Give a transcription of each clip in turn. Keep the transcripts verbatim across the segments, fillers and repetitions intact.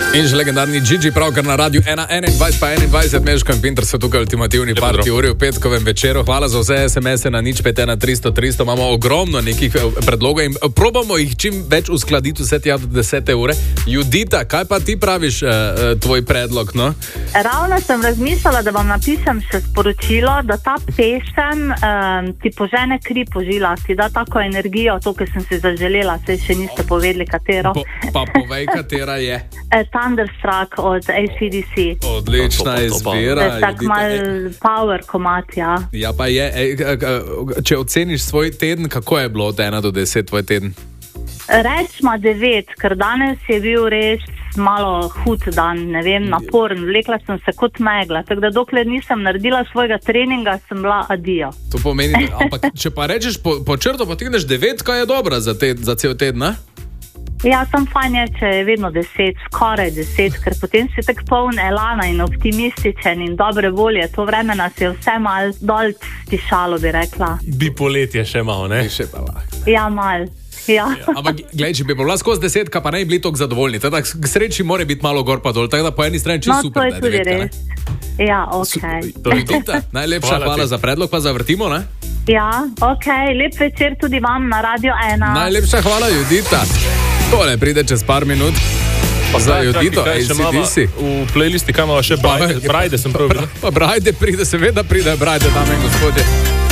In že legendarni Gigi pravkar na radiju ena enaindvajset pa enaindvajset, Meško in Pinter so tukaj ultimativni parti uri v petkovem večeru. Hvala za vse es em es-e na nič pet ena tristo tristo. Imamo ogromno nekih predlogov in probamo jih čim več uskladiti vse tja do desete ure. Judita, kaj pa ti praviš, uh, tvoj predlog, no? Ravno sem razmišljala, da vam napišem še sporočilo, da ta pesem um, ti požene kri po žilah, ti da tako energijo, to, ki sem si zaželela, se še niste povedali, katero. Po, pa povej, katera je. Thunderstruck od A C D C. Odlična izbira. Tak mal power komat, ja. Ja, pa je. Ej, če oceniš svoj teden, kako je bilo od ena do deset tvoj teden? Rečma devet, ker danes je bil res malo hud dan, ne vem, naporen. Vlekla sem se kot megla, tako da dokler nisem naredila svojega treninga, sem bila adijo. To pomeni, ampak če pa rečeš po, po črto potegneš devet, kaj je dobra za, te, za cel teden, ne? Ja, sem fajn je, če je vedno deset, skoraj deset, ker potem si tak poln elana in optimističen in dobre volje. To vreme nas je vse mal dol stišalo, bi rekla. Bi poletje še malo, ne? Še pa lahko. Ja, mal. Ja. Ja, ampak, gled, če bi bila skozi desetka, pa ne bi bili toliko zadovoljni. Teda, k sreči mora biti malo gor pa dol, tako da po eni strani čisto no, super. No, to je tudi res. Ja, okej. Okay. Najlepša hvala, hvala za predlog, pa zavrtimo, ne? Ja, okej. Okay. Lep večer tudi vam na Radio ena. Najlepša hvala, Judita. Tole pride čez par minut. Pa za Judito, A C D C. V playlisti, kaj imamo še Brajde, Brajde sem prav. Pa Brajde pride, seveda pride Brajde, dame in gospodje.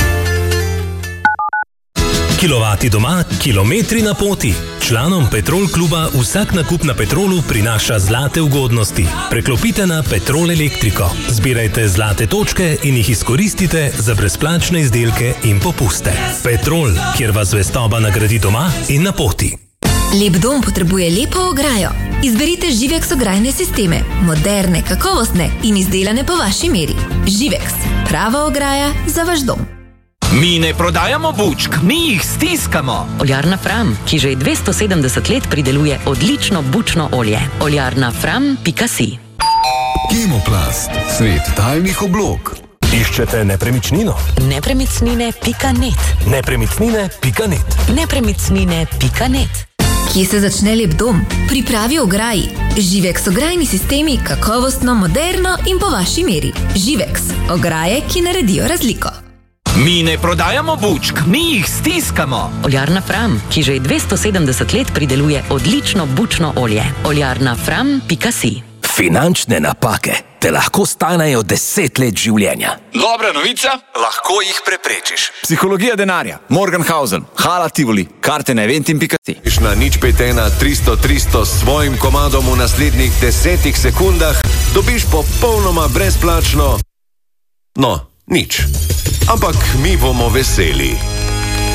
Kilovati doma, kilometri na poti. Članom Petrol kluba vsak nakup na Petrolu prinaša zlate ugodnosti. Preklopite na Petrol Elektriko. Zbirajte zlate točke in jih izkoristite za brezplačne izdelke in popuste. Petrol, kjer vas zvestoba nagradi doma in na poti. Lep dom potrebuje lepo ograjo. Izberite Živex ograjne sisteme. Moderne, kakovostne in izdelane po vaši meri. Živex. Prava ograja za vaš dom. Mi ne prodajamo bučk, mi jih stiskamo. Oljarna Fram, ki že dvesto sedemdeset let prideluje odlično bučno olje. Oljarna Fram pika si. Kemoplast, svet talnih oblog. Iščete nepremičnino? Nepremicnine pika net. Nepremičnine pika net. Nepremicnine pika net. Kje se začne lep dom? Pripravi ograji. Živex ograjni sistemi, kakovostno, moderno in po vaši meri. Živex. Ograje, ki naredijo razliko. Mi ne prodajamo bučk, mi jih stiskamo. Oljarna Fram, ki že dvesto sedemdeset let prideluje odlično bučno olje. Oljarna Fram pika si. Finančne napake te lahko stanejo deset let življenja. Dobra novica, lahko jih preprečiš. Psihologija denarja, Morgenhausen, Hala Tivoli, karte na eventim pika si. Na nič pet ena tristo tristo s svojim komadom v naslednjih desetih sekundah dobiš popolnoma brezplačno. No, nič. Ampak mi bomo veseli.